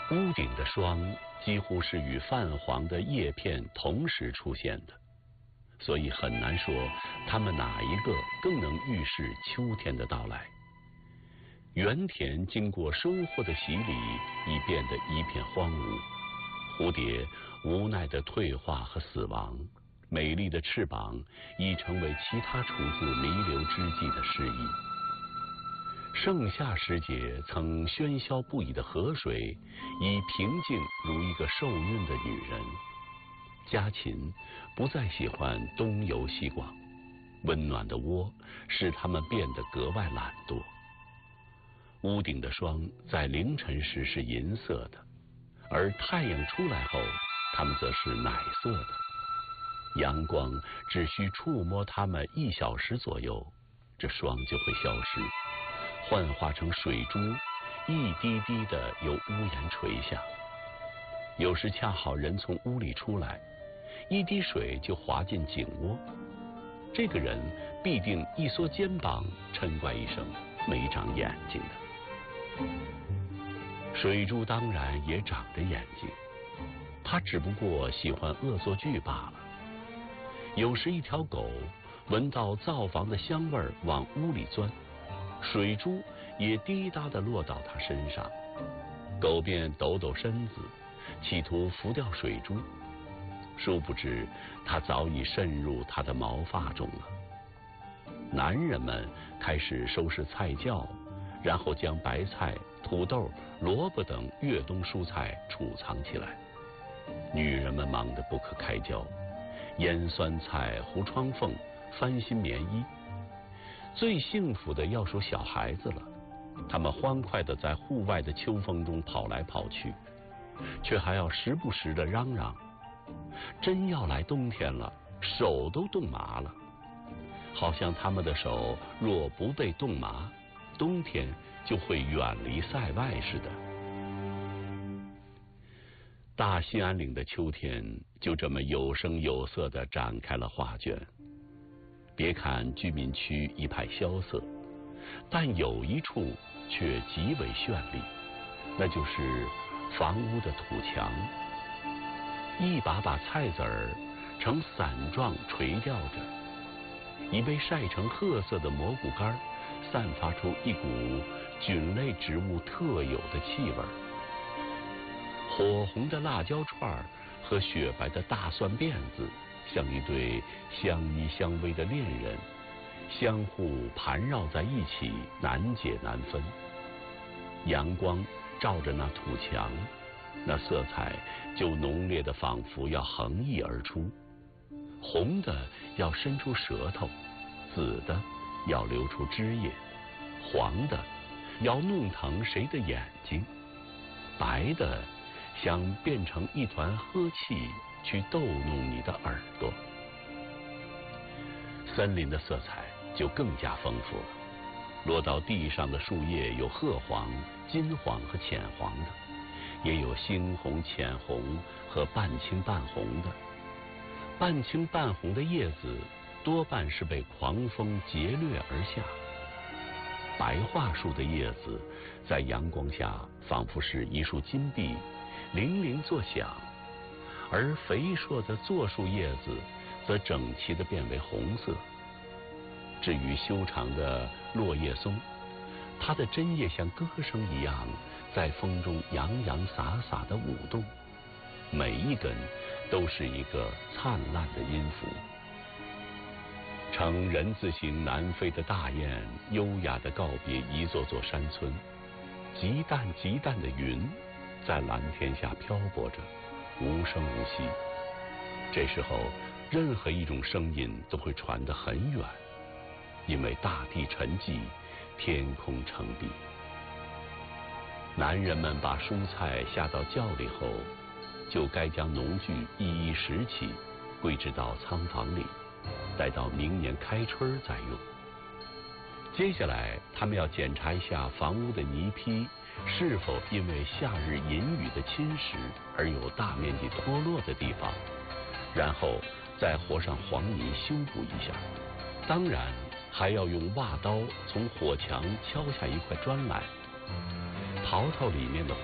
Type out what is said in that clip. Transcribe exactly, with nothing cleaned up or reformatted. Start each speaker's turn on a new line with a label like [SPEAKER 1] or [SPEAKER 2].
[SPEAKER 1] 屋顶的霜几乎是与泛黄的叶片同时出现的，所以很难说它们哪一个更能预示秋天的到来。原田经过收获的洗礼，已变得一片荒芜，蝴蝶无奈的退化和死亡，美丽的翅膀已成为其他厨子弥留之际的诗意。盛夏时节曾喧嚣不已的河水，已平静如一个受孕的女人。家禽不再喜欢东游西逛，温暖的窝使它们变得格外懒惰。屋顶的霜在凌晨时是银色的，而太阳出来后，它们则是奶色的。阳光只需触摸它们一小时左右，这霜就会消失，幻化成水珠，一滴滴的由屋檐垂下。有时恰好人从屋里出来，一滴水就滑进井窝，这个人必定一缩肩膀，嗔怪一声没长眼睛的。水珠当然也长着眼睛，它只不过喜欢恶作剧罢了。有时一条狗闻到灶房的香味儿往屋里钻，水珠也滴答地落到它身上，狗便抖抖身子，企图拂掉水珠，殊不知它早已渗入它的毛发中了。男人们开始收拾菜窖，然后将白菜、土豆、萝卜等越冬蔬菜储藏起来。女人们忙得不可开交，腌酸菜、糊窗缝、翻新棉衣。最幸福的要数小孩子了，他们欢快地在户外的秋风中跑来跑去，却还要时不时地嚷嚷：真要来冬天了，手都冻麻了。好像他们的手若不被冻麻，冬天就会远离塞外似的。大兴安岭的秋天就这么有声有色地展开了画卷。别看居民区一派萧瑟，但有一处却极为绚丽，那就是房屋的土墙。一把把菜籽儿呈伞状垂吊着，已被晒成褐色的蘑菇干散发出一股菌类植物特有的气味。火红的辣椒串和雪白的大蒜辫子像一对相依相偎的恋人，相互盘绕在一起，难解难分。阳光照着那土墙，那色彩就浓烈的仿佛要横溢而出，红的要伸出舌头，紫的要流出汁液，黄的要弄疼谁的眼睛，白的想变成一团呵气去逗弄你的耳朵。森林的色彩就更加丰富了，落到地上的树叶有褐黄、金黄和浅黄的，也有猩红、浅红和半青半红的。半青半红的叶子多半是被狂风劫掠而下。白桦树的叶子在阳光下仿佛是一束金币，铃铃作响，而肥硕的柞树叶子则整齐地变为红色。至于修长的落叶松，它的针叶像歌声一样在风中洋洋洒洒地舞动，每一根都是一个灿烂的音符。呈人字形南飞的大雁优雅地告别一座座山村，极淡极淡的云在蓝天下漂泊着，无声无息。这时候任何一种声音都会传得很远，因为大地沉寂，天空澄碧。男人们把蔬菜下到窖里后，就该将农具一一拾起，归置到仓房里，待到明年开春再用。接下来他们要检查一下房屋的泥坯是否因为夏日阴雨的侵蚀而有大面积脱落的地方，然后再和上黄泥修补一下。当然还要用挖刀从火墙敲下一块砖来，刨刨里面的